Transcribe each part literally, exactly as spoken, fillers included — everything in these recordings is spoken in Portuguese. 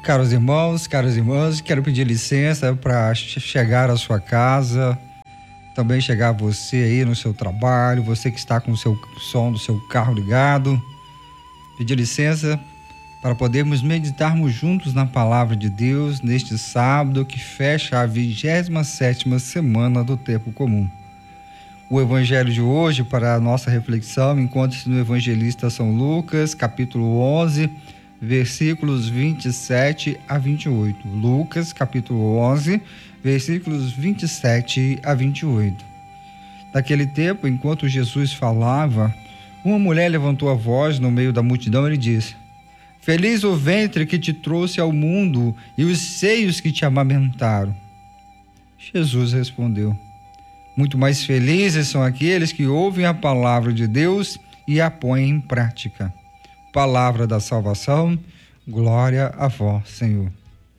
Caros irmãos, caras irmãs, quero pedir licença para chegar à sua casa, também chegar a você aí no seu trabalho, você que está com o seu som do seu carro ligado. Pedir licença para podermos meditarmos juntos na palavra de Deus neste sábado que fecha a vigésima sétima semana do tempo comum. O evangelho de hoje para a nossa reflexão encontra-se no evangelista São Lucas, capítulo onze, versículos vinte e sete a vinte e oito. Lucas, capítulo onze, versículos vinte e sete a vinte e oito. Naquele tempo, enquanto Jesus falava, uma mulher levantou a voz no meio da multidão e lhe disse: Feliz o ventre que te trouxe ao mundo e os seios que te amamentaram. Jesus respondeu: Muito mais felizes são aqueles que ouvem a palavra de Deus e a põem em prática. Palavra da salvação, glória a vós, Senhor.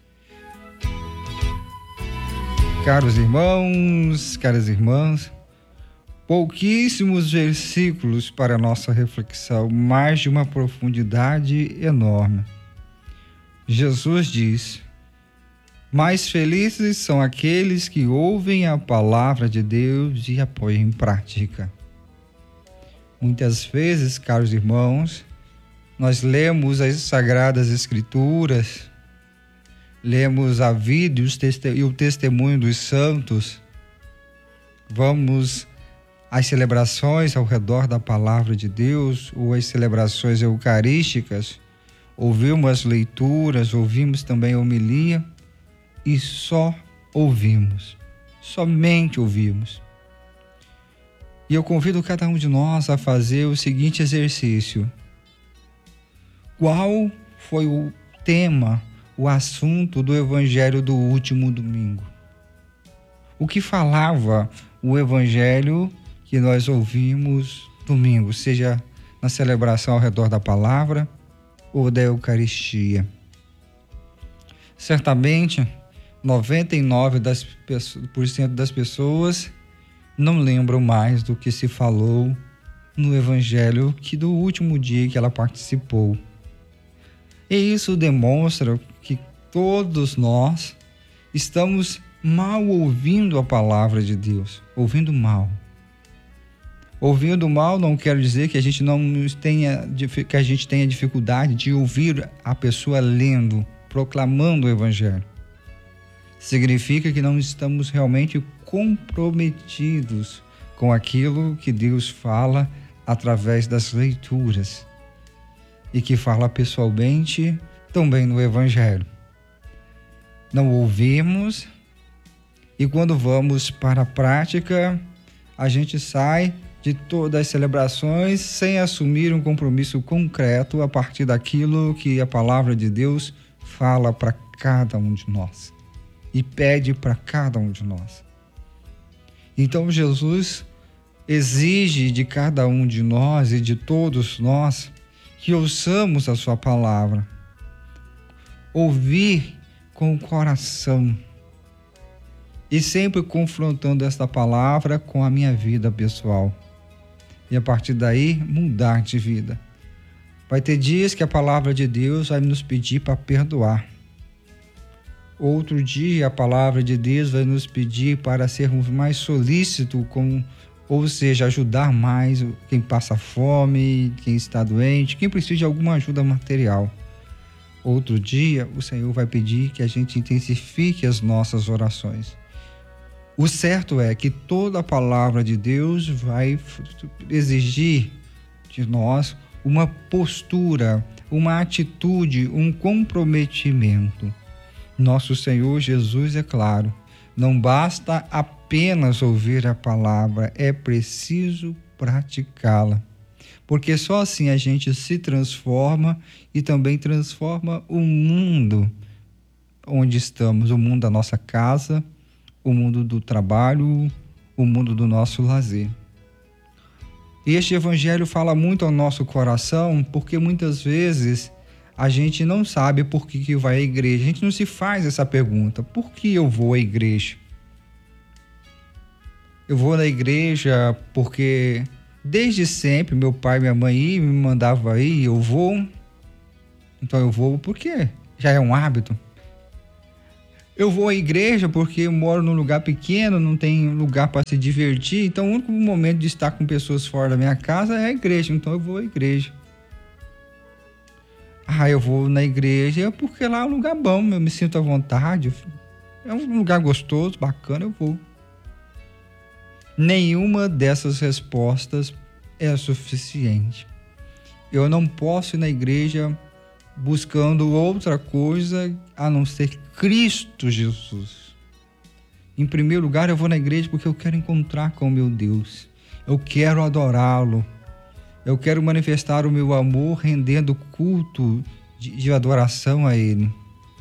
Caros irmãos, caras irmãs, pouquíssimos versículos para a nossa reflexão, mas de uma profundidade enorme. Jesus diz: mais felizes são aqueles que ouvem a palavra de Deus e a põem em prática. Muitas vezes, caros irmãos, nós lemos as Sagradas Escrituras, lemos a vida e o testemunho dos santos, vamos às celebrações ao redor da palavra de Deus ou às celebrações eucarísticas, ouvimos as leituras, ouvimos também a homilia e só ouvimos, somente ouvimos. E eu convido cada um de nós a fazer o seguinte exercício. Qual foi o tema, o assunto do evangelho do último domingo? O que falava o evangelho que nós ouvimos domingo, seja na celebração ao redor da palavra ou da Eucaristia? Certamente, noventa e nove por cento das pessoas não lembram mais do que se falou no evangelho que do último dia que ela participou. E isso demonstra que todos nós estamos mal ouvindo a palavra de Deus, ouvindo mal. Ouvindo mal não quer dizer que a gente não tenha, que a gente tenha dificuldade de ouvir a pessoa lendo, proclamando o evangelho. Significa que não estamos realmente comprometidos com aquilo que Deus fala através das leituras e que fala pessoalmente também no evangelho. Não ouvimos e quando vamos para a prática, a gente sai de todas as celebrações sem assumir um compromisso concreto a partir daquilo que a palavra de Deus fala para cada um de nós e pede para cada um de nós. Então Jesus exige de cada um de nós e de todos nós que ouçamos a sua palavra, ouvir com o coração e sempre confrontando esta palavra com a minha vida pessoal e a partir daí mudar de vida. Vai ter dias que a palavra de Deus vai nos pedir para perdoar. Outro dia a palavra de Deus vai nos pedir para sermos mais solícitos com, ou seja, ajudar mais quem passa fome, quem está doente, quem precisa de alguma ajuda material. Outro dia, o Senhor vai pedir que a gente intensifique as nossas orações. O certo é que toda a palavra de Deus vai exigir de nós uma postura, uma atitude, um comprometimento. Nosso Senhor Jesus, é claro, não basta apenas ouvir a palavra, é preciso praticá-la. Porque só assim a gente se transforma e também transforma o mundo onde estamos, o mundo da nossa casa, o mundo do trabalho, o mundo do nosso lazer. Este evangelho fala muito ao nosso coração porque muitas vezes a gente não sabe por que, que vai à igreja. A gente não se faz essa pergunta. Por que eu vou à igreja? Eu vou na igreja porque desde sempre meu pai e minha mãe me mandavam ir, eu vou. Então eu vou por quê? já é um hábito. Eu vou à igreja porque eu moro num lugar pequeno, não tem lugar para se divertir, então o único momento de estar com pessoas fora da minha casa é a igreja, então eu vou à igreja. Ah, eu vou na igreja porque lá é um lugar bom, eu me sinto à vontade, é um lugar gostoso, bacana, eu vou. Nenhuma dessas respostas é suficiente. Eu não posso ir na igreja buscando outra coisa a não ser Cristo Jesus. Em primeiro lugar, eu vou na igreja porque eu quero encontrar com o meu Deus. Eu quero adorá-lo. Eu quero manifestar o meu amor rendendo culto de, de adoração a Ele.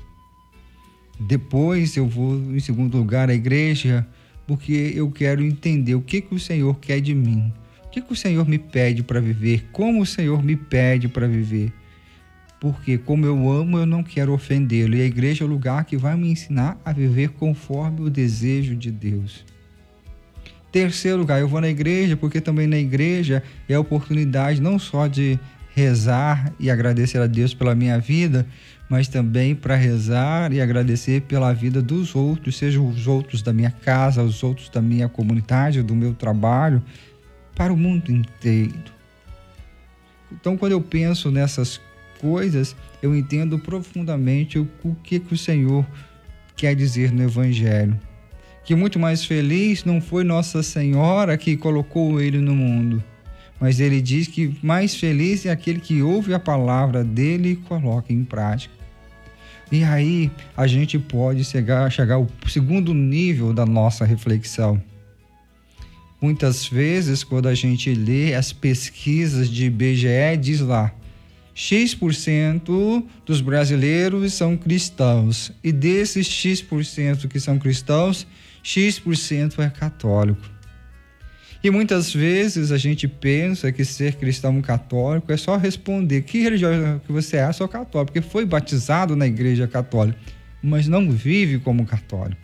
Depois eu vou, em segundo lugar, à igreja porque eu quero entender o que, que o Senhor quer de mim. O que, que o Senhor me pede para viver? Como o Senhor me pede para viver? Porque como eu amo, eu não quero ofendê-lo. E a igreja é o lugar que vai me ensinar a viver conforme o desejo de Deus. Terceiro lugar, eu vou na igreja porque também na igreja é a oportunidade não só de rezar e agradecer a Deus pela minha vida, mas também para rezar e agradecer pela vida dos outros, sejam os outros da minha casa, os outros da minha comunidade, do meu trabalho, para o mundo inteiro. Então, quando eu penso nessas coisas, eu entendo profundamente o, o que, que o Senhor quer dizer no Evangelho. Que muito mais feliz não foi Nossa Senhora que colocou ele no mundo, mas ele diz que mais feliz é aquele que ouve a palavra dele e coloca em prática. E aí a gente pode chegar, chegar ao segundo nível da nossa reflexão. Muitas vezes, quando a gente lê as pesquisas de I B G E, diz lá, X por cento dos brasileiros são cristãos, e desses X por cento que são cristãos, X por cento é católico. E muitas vezes a gente pensa que ser cristão católico é só responder que religião que você é, sou católico, porque foi batizado na igreja católica, mas não vive como católico.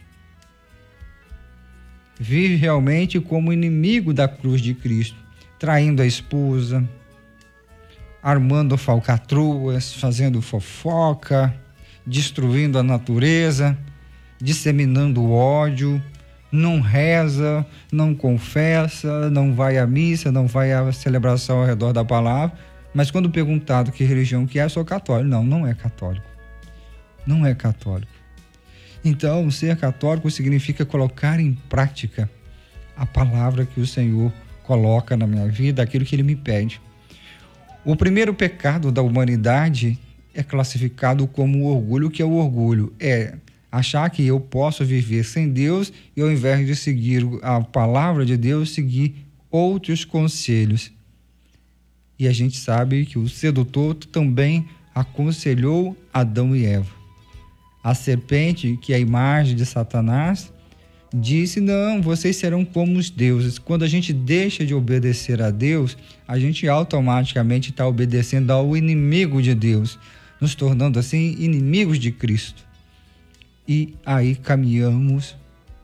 Vive realmente como inimigo da cruz de Cristo, traindo a esposa, armando falcatruas, fazendo fofoca, destruindo a natureza, disseminando ódio, não reza, não confessa, não vai à missa, não vai à celebração ao redor da palavra, mas quando perguntado que religião que é, sou católico. Não, não é católico. Não é católico. Então, ser católico significa colocar em prática a palavra que o Senhor coloca na minha vida, aquilo que Ele me pede. O primeiro pecado da humanidade é classificado como orgulho. O que é o orgulho? É achar que eu posso viver sem Deus e, ao invés de seguir a palavra de Deus, seguir outros conselhos. E a gente sabe que o sedutor também aconselhou Adão e Eva. A serpente, que é a imagem de Satanás, disse, não, vocês serão como os deuses. Quando a gente deixa de obedecer a Deus, a gente automaticamente está obedecendo ao inimigo de Deus, nos tornando assim inimigos de Cristo. E aí caminhamos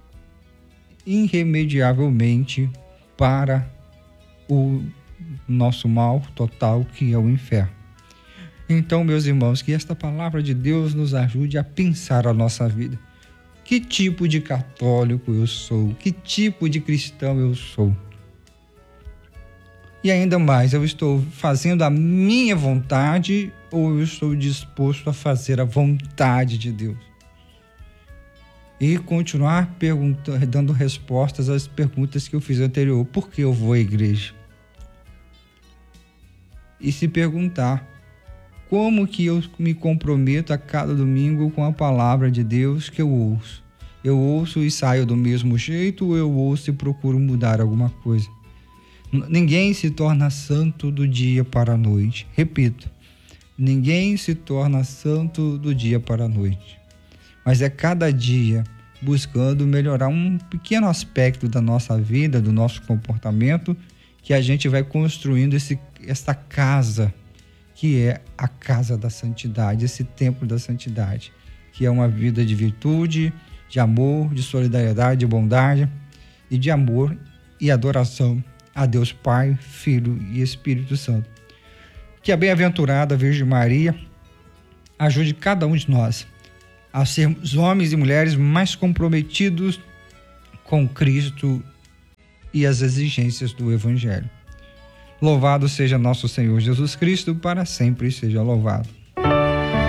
irremediavelmente para o nosso mal total, que é o inferno. Então, meus irmãos, que esta palavra de Deus nos ajude a pensar a nossa vida. Que tipo de católico eu sou? Que tipo de cristão eu sou? E ainda mais, eu estou fazendo a minha vontade ou eu estou disposto a fazer a vontade de Deus? E continuar perguntando, dando respostas às perguntas que eu fiz anterior. Por que eu vou à igreja? E se perguntar, como que eu me comprometo a cada domingo com a palavra de Deus que eu ouço? Eu ouço e saio do mesmo jeito ou eu ouço e procuro mudar alguma coisa? Ninguém se torna santo do dia para a noite. Repito, ninguém se torna santo do dia para a noite. Mas é cada dia buscando melhorar um pequeno aspecto da nossa vida, do nosso comportamento, que a gente vai construindo esse, essa casa, que é a casa da santidade, esse templo da santidade, que é uma vida de virtude, de amor, de solidariedade, de bondade e de amor e adoração a Deus Pai, Filho e Espírito Santo. Que a bem-aventurada Virgem Maria ajude cada um de nós a sermos homens e mulheres mais comprometidos com Cristo e as exigências do Evangelho. Louvado seja nosso Senhor Jesus Cristo, para sempre seja louvado.